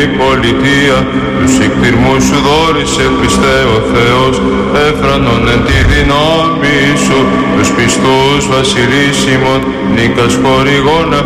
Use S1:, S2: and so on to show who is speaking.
S1: πολιτεία, τους εκτιρμούς σου δόρισε Χριστέ ο Θεός, έφρανον εν τη δυνάμει σου, τους πιστούς βασιλείς ημών, νίκας χορηγών